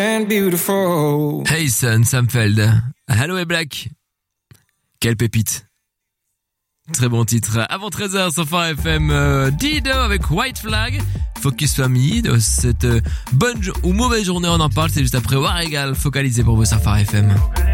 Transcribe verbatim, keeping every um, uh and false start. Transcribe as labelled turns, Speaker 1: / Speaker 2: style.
Speaker 1: and beautiful.
Speaker 2: Hayson Samfeld, Hello et Black. Quelle pépite. Très bon titre. Avant treize heures sur Phare F M, euh, Dido avec White Flag. Focus Family, de cette euh, bonne jo- ou mauvaise journée, on en parle, c'est juste après War Egal, focalisé pour vous sur Phare F M.